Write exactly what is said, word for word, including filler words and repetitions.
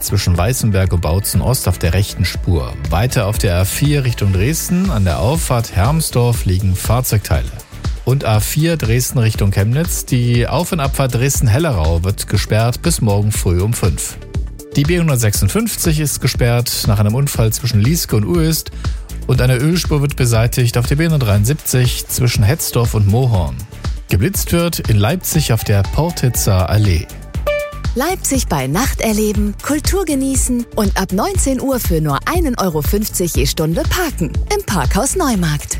zwischen Weißenberg und Bautzen Ost auf der rechten Spur. Weiter auf der A vier Richtung Dresden an der Auffahrt Hermsdorf liegen Fahrzeugteile. Und A vier Dresden Richtung Chemnitz, die Auf- und Abfahrt Dresden-Hellerau wird gesperrt bis morgen früh um fünf. Die B hundertsechsundfünfzig ist gesperrt nach einem Unfall zwischen Lieske und Ueßt und eine Ölspur wird beseitigt auf der B hundertdreiundsiebzig zwischen Hetzdorf und Mohorn. Geblitzt wird in Leipzig auf der Portitzer Allee. Leipzig bei Nacht erleben, Kultur genießen und ab neunzehn Uhr für nur ein Euro fünfzig je Stunde parken im Parkhaus Neumarkt.